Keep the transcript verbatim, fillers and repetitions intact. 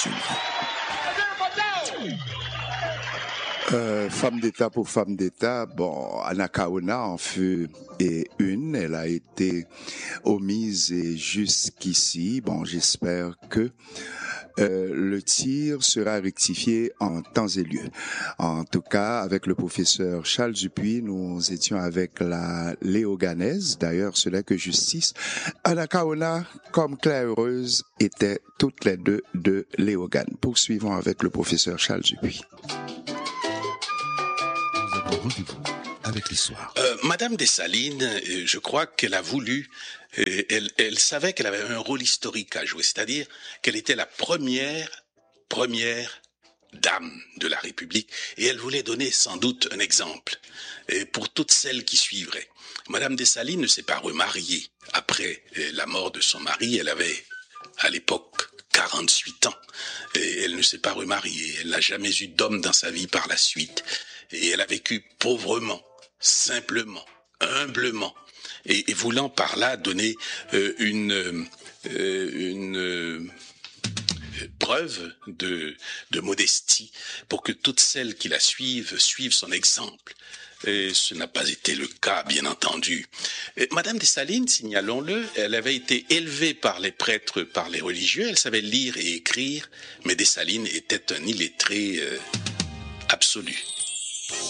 États-Unis. Euh, femme d'État pour femme d'État, bon, Anna Kaona en fut et une, elle a été omise et jusqu'ici, bon, j'espère que euh, le tir sera rectifié en temps et lieu. En tout cas, avec le professeur Charles Dupuis, nous étions avec la Léoganaise, d'ailleurs, cela que justice. Anna Kaona, comme Claire Heureuse, étaient toutes les deux de Léogane. Poursuivons avec le professeur Charles Dupuis. Rendez-vous avec l'histoire. Euh, Madame Dessalines, euh, je crois qu'elle a voulu, euh, elle, elle savait qu'elle avait un rôle historique à jouer, c'est-à-dire qu'elle était la première, première dame de la République, et elle voulait donner sans doute un exemple euh, pour toutes celles qui suivraient. Madame Dessalines ne s'est pas remariée après euh, la mort de son mari. Elle avait à l'époque quarante-huit ans, et elle ne s'est pas remariée. Elle n'a jamais eu d'homme dans sa vie par la suite. Et elle a vécu pauvrement, simplement, humblement, et, et voulant par là donner euh, une, euh, une euh, preuve de, de modestie pour que toutes celles qui la suivent suivent son exemple. Et ce n'a pas été le cas, bien entendu. Et Madame Dessalines, signalons-le, elle avait été élevée par les prêtres, par les religieux, elle savait lire et écrire, mais Dessalines était un illettré euh, absolu.